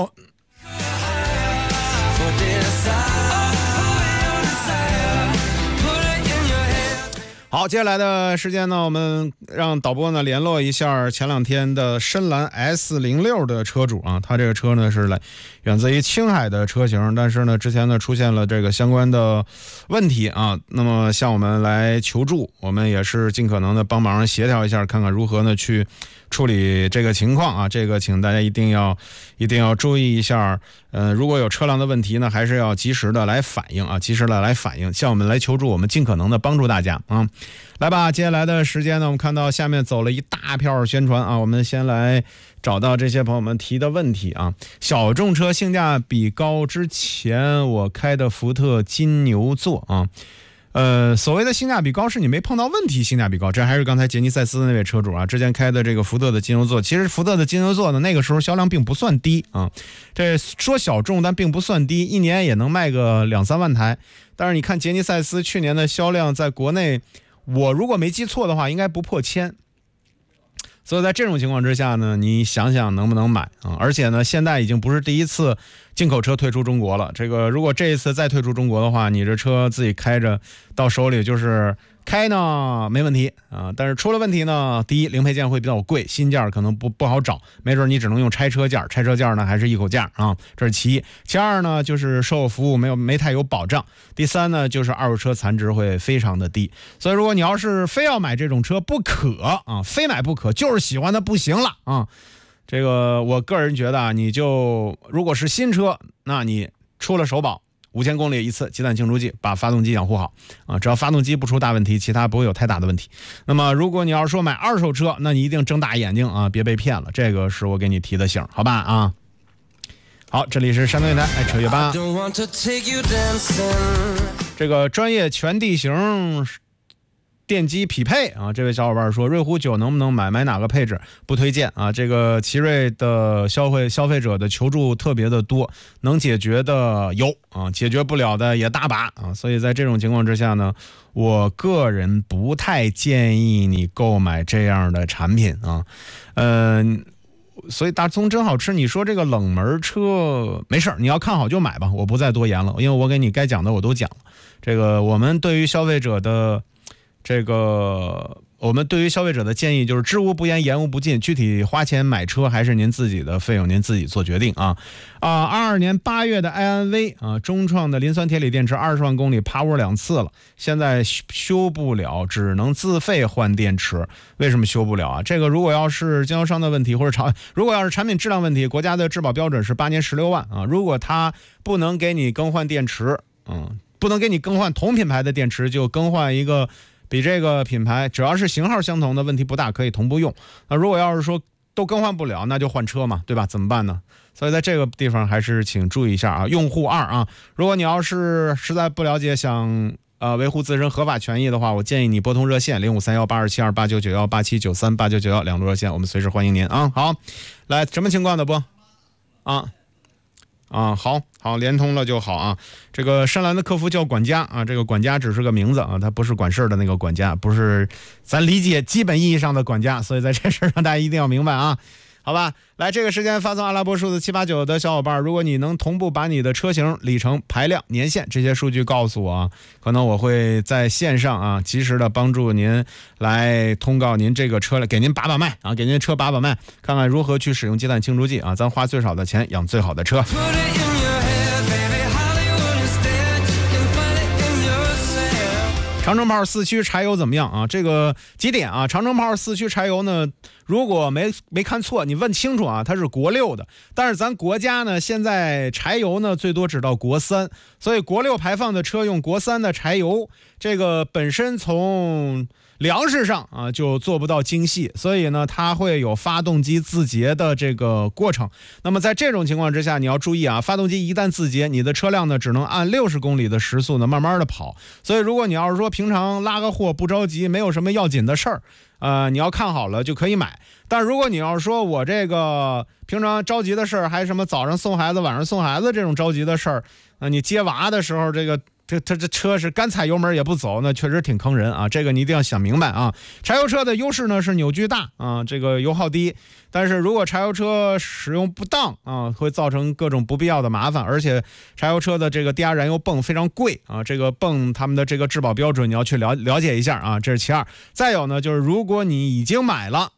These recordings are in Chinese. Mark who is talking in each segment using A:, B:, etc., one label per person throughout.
A: 好，接下来的时间呢，我们让导播呢联络一下前两天的深蓝 S06的车主啊，他这个车呢是源自于青海的车型，但是呢之前呢出现了这个相关的问题啊，那么向我们来求助，我们也是尽可能的帮忙协调一下，看看如何呢去处理这个情况啊，这个请大家一定要注意一下。如果有车辆的问题呢，还是要及时的来反映啊，及时的来反映，向我们来求助，我们尽可能的帮助大家啊。来吧，接下来的时间呢，我们看到下面走了一大票宣传啊，我们先来找到这些朋友们提的问题啊。小众车性价比高之前，我开的福特金牛座啊。所谓的性价比高是你没碰到问题，性价比高，这还是刚才杰尼赛斯的那位车主啊，之前开的这个福特的金牛座。其实福特的金牛座呢，那个时候销量并不算低啊，这说小众但并不算低，一年也能卖个2-3万台。但是你看杰尼赛斯去年的销量在国内，我如果没记错的话，应该不破1000。所以在这种情况之下呢，你想想能不能买啊？而且呢，现在已经不是第一次进口车退出中国了。这个如果这一次再退出中国的话，你这车自己开着到手里就是开呢没问题啊，但是出了问题呢，第一零配件会比较贵，新件可能不好找，没准你只能用拆车件，拆车件呢还是一口价啊，这是其一。其二呢，就是售后服务没太有保障。第三呢，就是二手车残值会非常的低。所以如果你要是非要买这种车不可啊，非买不可，就是喜欢的不行了啊。这个我个人觉得啊，你就如果是新车，那你出了首保5000公里一次鸡蛋清除剂，把发动机养护好啊，只要发动机不出大问题，其他不会有太大的问题。那么如果你要是说买二手车，那你一定睁大眼睛啊，别被骗了，这个是我给你提的醒，好吧啊。好，这里是山东电台爱车月吧。这个专业全地形电机匹配啊，这位小伙伴说瑞虎9能不能买哪个配置不推荐啊。这个奇瑞的消费者的求助特别的多，能解决的有啊，解决不了的也大把啊。所以在这种情况之下呢，我个人不太建议你购买这样的产品啊。所以大葱真好吃，你说这个冷门车没事，你要看好就买吧，我不再多言了，因为我给你该讲的我都讲了。这个我们对于消费者的建议就是知无不言，言无不尽，具体花钱买车还是您自己的费用，您自己做决定啊。22年8月的埃安威啊，中创的磷酸铁锂电池20万公里趴窝2次了，现在修不了，只能自费换电池。为什么修不了啊？这个如果要是经销商的问题，或者如果要是产品质量问题，国家的质保标准是8年16万啊。如果它不能给你更换电池，不能给你更换同品牌的电池，就更换一个比这个品牌只要是型号相同的，问题不大，可以同步用。那如果要是说都更换不了，那就换车嘛，对吧？怎么办呢？所以在这个地方还是请注意一下啊。用户2啊，如果你要是实在不了解，想维护自身合法权益的话，我建议你拨通热线05318272899187938991两路热线，我们随时欢迎您啊。好，来什么情况的不好，连通了就好啊。这个深蓝的客服叫管家啊，这个管家只是个名字啊，他不是管事的那个管家，不是咱理解基本意义上的管家，所以在这事上大家一定要明白啊。好吧，来这个时间发送阿拉伯数字789的小伙伴，如果你能同步把你的车型、里程、排量、年限这些数据告诉我啊，可能我会在线上啊及时的帮助您来通告您这个车，给您把脉啊，给您车把脉，看看如何去使用鸡蛋清除剂啊，咱花最少的钱养最好的车。长城炮4驱柴油怎么样啊？这个几点啊？长城炮4驱柴油呢，如果没看错，你问清楚啊，它是国6的，但是咱国家呢现在柴油呢最多只到国3，所以国6排放的车用国3的柴油，这个本身从粮食上啊就做不到精细，所以呢它会有发动机自洁的这个过程。那么在这种情况之下，你要注意啊，发动机一旦自洁，你的车辆呢只能按60公里的时速呢慢慢的跑。所以如果你要是说平常拉个货不着急，没有什么要紧的事儿，你要看好了就可以买。但如果你要是说我这个平常着急的事儿，还什么早上送孩子晚上送孩子这种着急的事儿，你接娃的时候这车是干踩油门也不走，那确实挺坑人啊，这个你一定要想明白啊。柴油车的优势呢是扭矩大啊，这个油耗低， 但是如果柴油车使用不当啊，会造成各种不必要的麻烦，而且柴油车的这个低压燃油泵非常贵啊，这个泵他们的这个质保标准你要去了解一下啊，这是其二。再有呢，就是如果你已经买了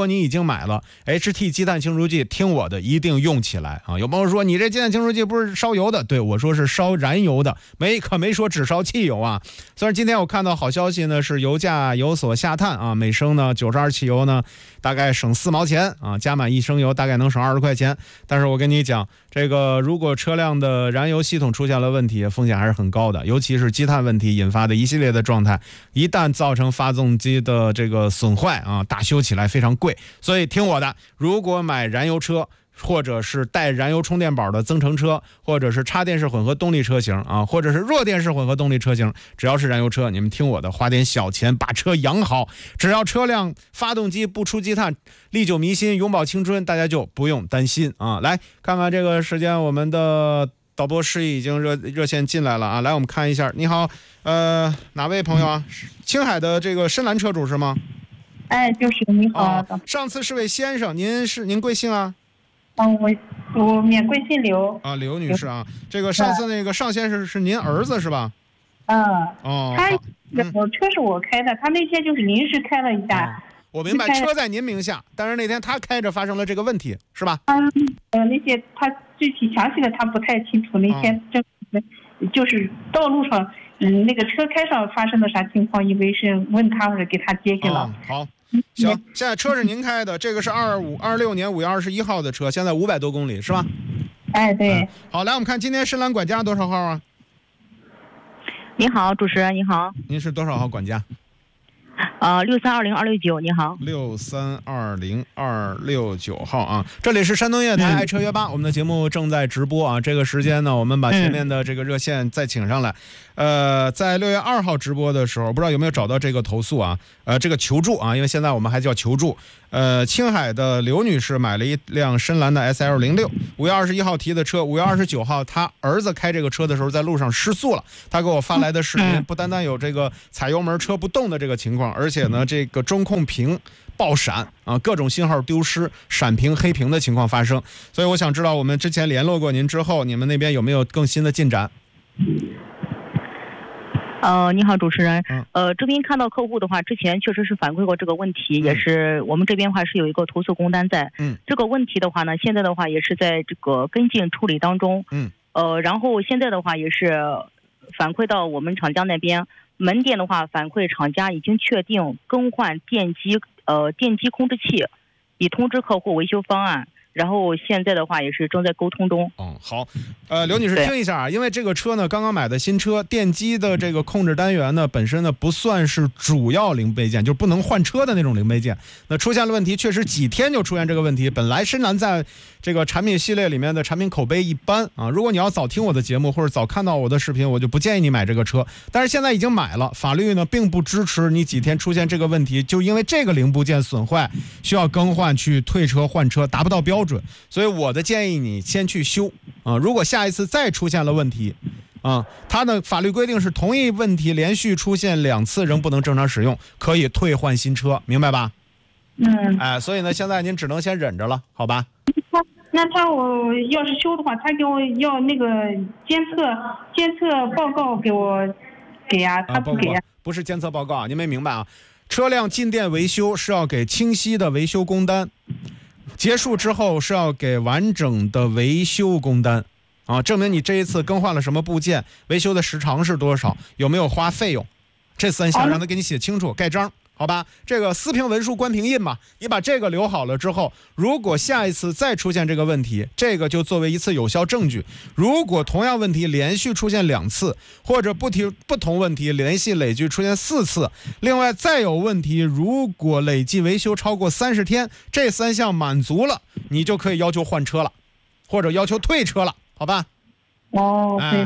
A: HT 积碳清除剂，听我的，一定用起来啊！有朋友说你这积碳清除剂不是烧油的，对，我说是烧燃油的，可没说只烧汽油啊。虽然今天我看到好消息呢，是油价有所下探啊，每升呢92汽油呢大概省4毛钱啊，加满1升油大概能省20块钱。但是我跟你讲，这个如果车辆的燃油系统出现了问题，风险还是很高的，尤其是积碳问题引发的一系列的状态，一旦造成发动机的这个损坏啊，大修起来非常贵。所以听我的，如果买燃油车，或者是带燃油充电宝的增程车，或者是插电式混合动力车型啊，或者是弱电式混合动力车型，只要是燃油车，你们听我的，花点小钱把车养好，只要车辆发动机不出积碳，历久弥新，永葆青春，大家就不用担心啊。来看看这个时间，我们的导播示意已经热线进来了啊，来我们看一下。你好，哪位朋友啊？青海的这个深蓝车主是吗？
B: 哎，就是你好。
A: 上次是位先生，您贵姓啊？
B: 我免贵姓刘
A: 啊，刘女士啊，这个上次那个尚先生是您儿子是吧？
B: 哦，他车是我开的，他那天就是临时开了一下。
A: 我明白，车在您名下，但是那天他开着发生了这个问题，是吧？
B: 那些他具体详细的他不太清楚，那天就是道路上那个车开上发生的啥情况，以为是问他或者给他接去了。
A: 好。行，现在车是您开的，这个是26年5月21号的车，现在500多公里是吧？
B: 哎，对。
A: 好，来我们看今天深蓝管家多少号啊？
C: 你好，主持人你好。
A: 您是多少号管家
C: ？6320269，你好。
A: 6320269号啊，这里是山东夜台爱车约吧，我们的节目正在直播啊。这个时间呢，我们把前面的这个热线再请上来。在6月2号直播的时候，不知道有没有找到这个投诉啊？这个求助啊，因为现在我们还叫求助。青海的刘女士买了一辆深蓝的 SL06，5月21号提的车，5月29号她儿子开这个车的时候在路上失速了，他给我发来的视频，不单单有这个踩油门车不动的这个情况，而且呢这个中控屏爆闪啊，各种信号丢失、闪屏、黑屏的情况发生。所以我想知道，我们之前联络过您之后，你们那边有没有更新的进展？
C: 你好，主持人。这边看到客户的话，之前确实是反馈过这个问题，也是我们这边的话是有一个投诉工单在。这个问题的话呢，现在的话也是在这个跟进处理当中。然后现在的话也是反馈到我们厂家那边，门店的话反馈厂家已经确定更换电机控制器，已通知客户维修方案。然后现在的话也是正在沟通中。
A: 好，刘女士听一下啊，因为这个车呢刚刚买的新车，电机的这个控制单元呢本身呢不算是主要零配件，就是不能换车的那种零配件。那出现了问题，确实几天就出现这个问题。本来深蓝在这个产品系列里面的产品口碑一般啊，如果你要早听我的节目或者早看到我的视频，我就不建议你买这个车。但是现在已经买了，法律呢并不支持你几天出现这个问题，就因为这个零部件损坏需要更换去退车换车，达不到标准。所以我的建议你先去修啊，如果下一次再出现了问题啊，它的法律规定是同一问题连续出现2次仍不能正常使用，可以退换新车，明白吧？所以呢现在您只能先忍着了，好吧？
B: 那我要是修的话，他给我要那个监测报告给啊，他不给啊。
A: 不是监测报告啊，您没明白啊？车辆进店维修是要给清晰的维修工单，结束之后是要给完整的维修工单啊，证明你这一次更换了什么部件，维修的时长是多少，有没有花费用，这3项让他给你写清楚，盖章，好吧？这个私凭文书关凭印嘛，你把这个留好了之后，如果下一次再出现这个问题，这个就作为一次有效证据。如果同样问题连续出现2次，或者不同问题累计出现4次，另外再有问题，如果累计维修超过30天，这3项满足了，你就可以要求换车了，或者要求退车了，好吧？
B: 对。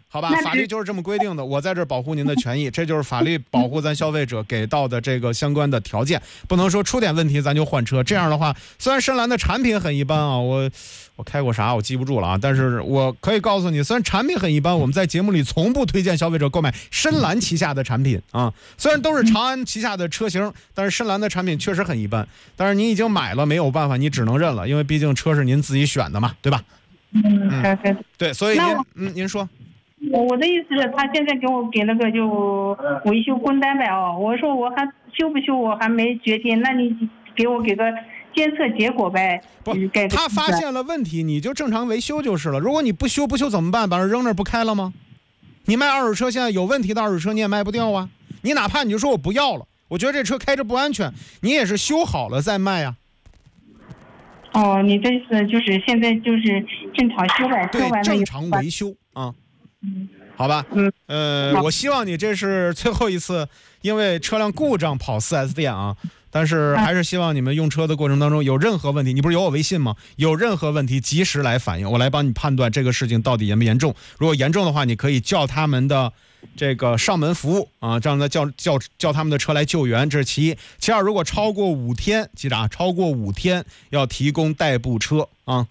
A: 好吧，法律就是这么规定的，我在这保护您的权益，这就是法律保护咱消费者给到的这个相关的条件，不能说出点问题咱就换车。这样的话，虽然深蓝的产品很一般啊，我开过啥我记不住了啊，但是我可以告诉你，虽然产品很一般，我们在节目里从不推荐消费者购买深蓝旗下的产品啊。虽然都是长安旗下的车型，但是深蓝的产品确实很一般。但是你已经买了，没有办法，你只能认了，因为毕竟车是您自己选的嘛，对吧？对，所以您说。
B: 我的意思是，他现在给那个就维修工单呗哦，我说我还修不修我还没决定，那你给我给个监测结果呗。
A: 不，他发现了问题，你就正常维修就是了。如果你不修怎么办？把人扔那儿不开了吗？你卖二手车，现在有问题的二手车你也卖不掉啊。你哪怕你就说我不要了，我觉得这车开着不安全，你也是修好了再卖啊。
B: 哦，你这意思就是现在就是正常修完，
A: 对，正常维修啊。好吧，我希望你这是最后一次因为车辆故障跑 4S 店啊，但是还是希望你们用车的过程当中有任何问题，你不是有我微信吗？有任何问题及时来反映，我来帮你判断这个事情到底严不严重。如果严重的话，你可以叫他们的这个上门服务啊，让他叫他们的车来救援，这是其一。其二，如果超过5天，记着啊，超过5天要提供代步车啊。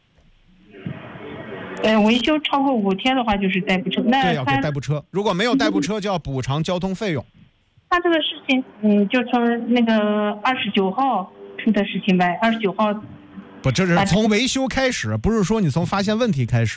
B: 维修超过5天的话就是代步车，那
A: 对，要给代步车。如果没有代步车，就要补偿交通费用。
B: 他这个事情，就从那个29号出的事情呗，29号。
A: 不，这是从维修开始，不是说你从发现问题开始。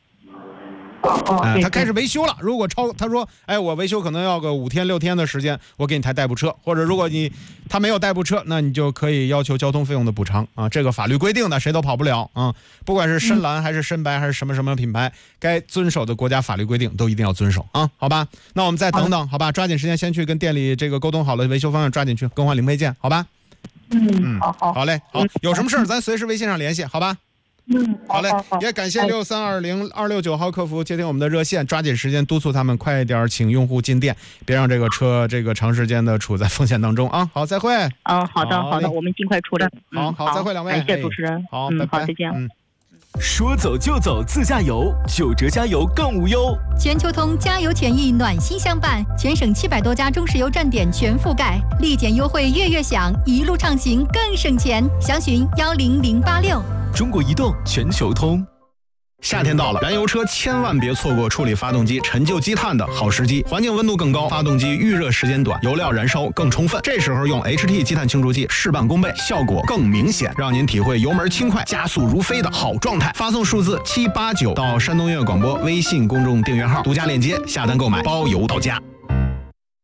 A: 他开始维修了。如果他说，我维修可能要个5天6天的时间，我给你台代步车。或者如果他没有代步车，那你就可以要求交通费用的补偿啊。这个法律规定的，谁都跑不了啊。不管是深蓝还是深白还是什么品牌，该遵守的国家法律规定都一定要遵守啊。好吧，那我们再等等，好吧，抓紧时间先去跟店里这个沟通好了维修方案，抓紧去更换零配件，好吧？好嘞，好，有什么事儿咱随时微信上联系，好吧？好嘞，也感谢6320269号客服接听我们的热线，抓紧时间督促他们快一点请用户进店，别让这个车长时间的处在风险当中啊。好，再会。
C: 好的，我们尽快处理。
A: 好，再会两位。
C: 感谢主持人。
A: 好，拜拜。
C: 好，再见。
D: 说走就走自驾游，9折加油更无忧。
E: 全球通加油权益暖心相伴，全省700多家中石油站点全覆盖，立减优惠月享，一路畅行更省钱。详询10086。
D: 中国移动全球通。
A: 夏天到了，燃油车千万别错过处理发动机陈旧积碳的好时机。环境温度更高，发动机预热时间短，油料燃烧更充分。这时候用 HT 积碳清除剂事半功倍，效果更明显，让您体会油门轻快、加速如飞的好状态。发送数字789到山东音乐广播微信公众订阅号，独家链接下单购买，包邮到家。